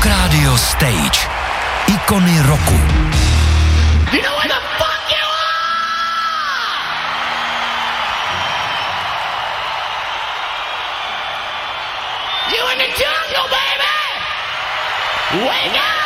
Radio Stage. Ikony roku. You know where the fuck you are? You in the jungle, baby! Wake up!